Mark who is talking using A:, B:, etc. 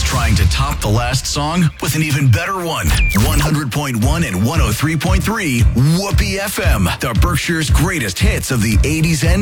A: Trying to top the last song with an even better one. 100.1 and 103.3 Whoopee FM. The Berkshire's greatest hits of the 80s and